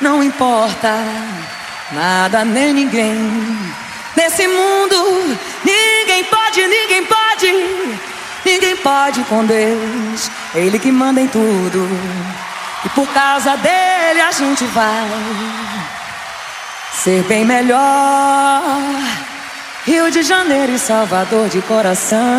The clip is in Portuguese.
não importa nada nem ninguém. Nesse mundo, ninguém pode com Deus. É Ele que manda em tudo, e por causa dele a gente vai ser bem melhor. Rio de Janeiro e Salvador de coração.